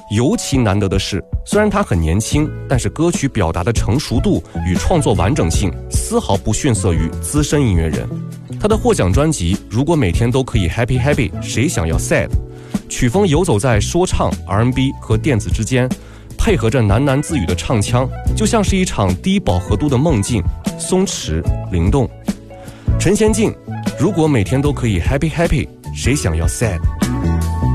尤其难得的是，虽然他很年轻，但是歌曲表达的成熟度与创作完整性丝毫不逊色于资深音乐人。他的获奖专辑《如果每天都可以 Happy Happy 谁想要 Sad》，曲风游走在说唱、R&B 和电子之间，配合着喃喃自语的唱腔，就像是一场低饱和度的梦境，松弛灵动。陈娴静，如果每天都可以 Happy Happy 谁想要 Sad。